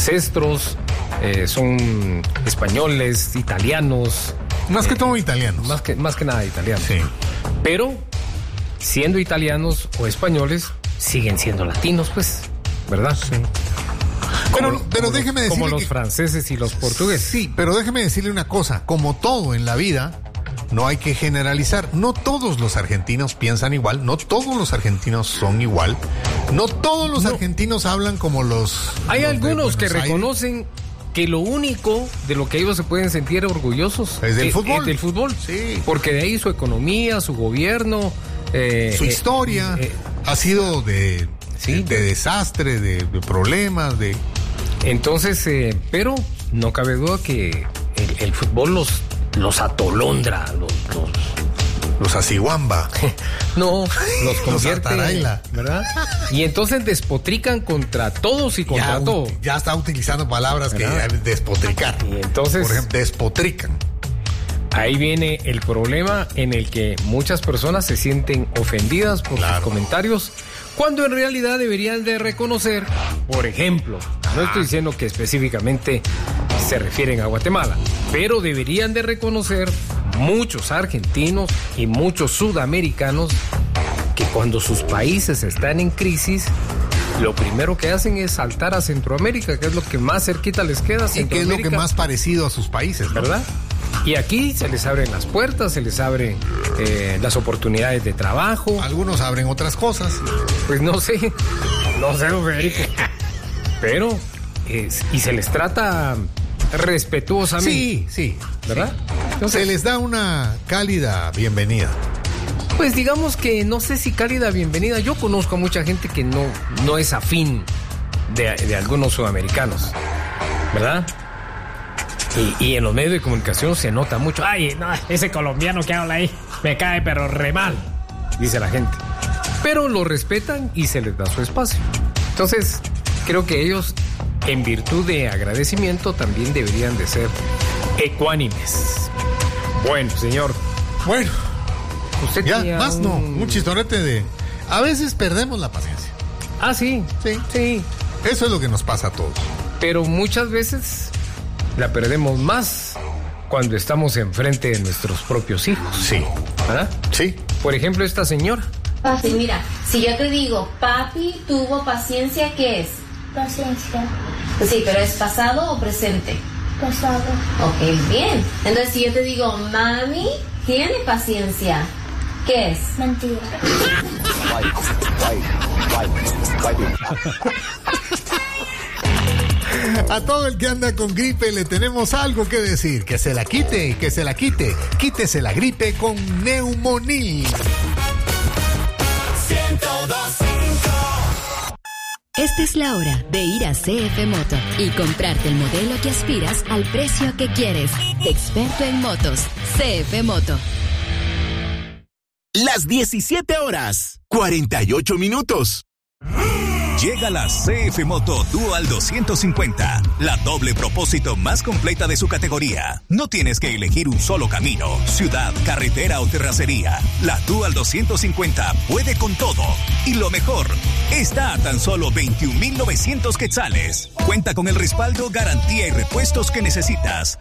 ancestros son españoles, italianos. Más que todo italianos. Más que nada italianos. Sí. Pero, siendo italianos o españoles, siguen siendo latinos, pues, ¿verdad? Sí. Pero déjeme decirle como los franceses y los portugueses. Sí, pero déjeme decirle una cosa. Como todo en la vida, no hay que generalizar. No todos los argentinos piensan igual. No todos los argentinos son igual. No todos los argentinos hablan como los... Hay los algunos que Aires. reconocen que lo único de lo que ellos se pueden sentir orgullosos es del fútbol. Es del fútbol. Sí. Porque de ahí su economía, su gobierno... su historia ha sido de desastre, de problemas, de... Entonces, pero no cabe duda que el fútbol los atolondra, los aciguamba. No, los convierte, ataraila, ¿verdad? Y entonces despotrican contra todos y contra todo. Ya está utilizando palabras ¿verdad? Que despotricar. Y entonces, por ejemplo, despotrican. Ahí viene el problema en el que muchas personas se sienten ofendidas por sus comentarios, cuando en realidad deberían de reconocer, por ejemplo, no estoy diciendo que específicamente se refieren a Guatemala, pero deberían de reconocer muchos argentinos y muchos sudamericanos que cuando sus países están en crisis, lo primero que hacen es saltar a Centroamérica, que es lo que más cerquita les queda. Y que es lo que más parecido a sus países, ¿no? ¿Verdad? Y aquí se les abren las puertas, se les abren las oportunidades de trabajo. Algunos abren otras cosas. Pues no sé, Federico. Pero, y se les trata respetuosamente. Sí. ¿Verdad? Sí. Entonces, se les da una cálida bienvenida. Pues digamos que no sé si cálida bienvenida. Yo conozco a mucha gente que no es afín de algunos sudamericanos, ¿verdad? Y en los medios de comunicación se nota mucho. Ay, no, ese colombiano que habla ahí me cae pero re mal, dice la gente. Pero lo respetan y se les da su espacio. Entonces, creo que ellos, en virtud de agradecimiento, también deberían de ser ecuánimes. Bueno, señor. Bueno, usted ya, más no, un chistorete de... A veces perdemos la paciencia. Ah, sí. Eso es lo que nos pasa a todos. Pero muchas veces la perdemos más cuando estamos enfrente de nuestros propios hijos. Sí. ¿Verdad? Sí. Por ejemplo, esta señora. Papi, mira, si yo te digo, papi tuvo paciencia, ¿qué es? Paciencia. Sí, pero ¿es pasado o presente? Pasado. Ok, bien. Entonces, si yo te digo, mami tiene paciencia, ¿qué es? Mentira. A todo el que anda con gripe le tenemos algo que decir. Que se la quite, que se la quite. Quítese la gripe con Neumonil. 102.5. Esta es la hora de ir a CF Moto y comprarte el modelo que aspiras al precio que quieres. Experto en motos, CF Moto. Las 17 horas, 48 minutos. Llega la CF Moto Dual 250, la doble propósito más completa de su categoría. No tienes que elegir un solo camino, ciudad, carretera o terracería. La Dual 250 puede con todo. Y lo mejor, está a tan solo 21,900 quetzales. Cuenta con el respaldo, garantía y repuestos que necesitas.